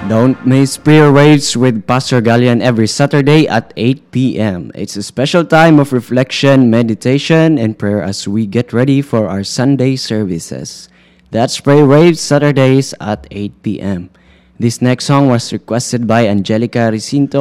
Don't miss Prayer Waves with Pastor Galian every Saturday at 8 p.m. It's a special time of reflection, meditation, and prayer as we get ready for our Sunday services. That's Prayer Waves Saturdays at 8 p.m. This next song was requested by Angelica Recinto